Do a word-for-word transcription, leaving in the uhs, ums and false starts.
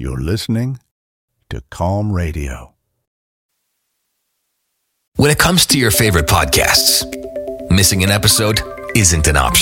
You're listening to Calm Radio. When it comes to your favorite podcasts, missing an episode isn't an option.